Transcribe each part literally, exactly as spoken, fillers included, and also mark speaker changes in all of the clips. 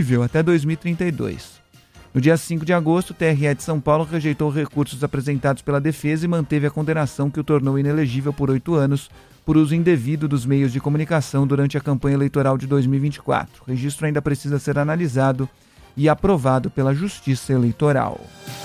Speaker 1: inelegível até dois mil e trinta e dois. No dia cinco de agosto, o T R E de São Paulo rejeitou recursos apresentados pela defesa e manteve a condenação que o tornou inelegível por oito anos por uso indevido dos meios de comunicação durante a campanha eleitoral de dois mil e vinte e quatro. O registro ainda precisa ser analisado e aprovado pela Justiça Eleitoral.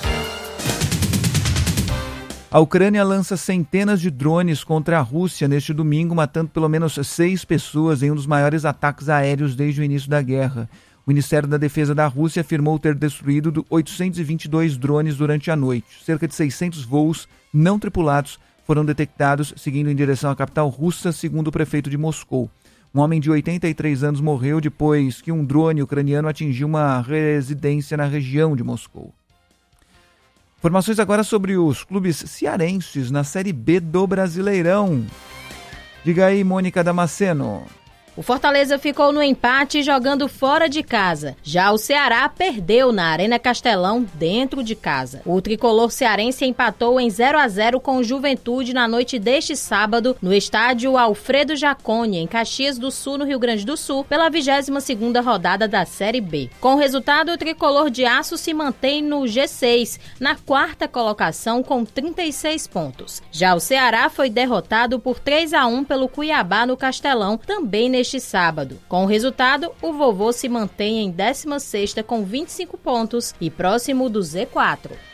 Speaker 1: A Ucrânia lança centenas de drones contra a Rússia neste domingo, matando pelo menos seis pessoas em um dos maiores ataques aéreos desde o início da guerra. O Ministério da Defesa da Rússia afirmou ter destruído oitocentos e vinte e dois drones durante a noite. Cerca de seiscentos voos não tripulados foram detectados seguindo em direção à capital russa, segundo o prefeito de Moscou. Um homem de oitenta e três anos morreu depois que um drone ucraniano atingiu uma residência na região de Moscou. Informações agora sobre os clubes cearenses na Série B do Brasileirão. Diga aí, Mônica Damasceno.
Speaker 2: O Fortaleza ficou no empate jogando fora de casa. Já o Ceará perdeu na Arena Castelão, dentro de casa. O tricolor cearense empatou em zero a zero com o Juventude na noite deste sábado, no estádio Alfredo Jaconi, em Caxias do Sul, no Rio Grande do Sul, pela vigésima segunda rodada da Série B. Com o resultado, o tricolor de aço se mantém no G seis, na quarta colocação com trinta e seis pontos. Já o Ceará foi derrotado por três a um pelo Cuiabá no Castelão, também neste Este sábado. Com o resultado, o Vovô se mantém em décima sexta com vinte e cinco pontos e próximo do Z quatro.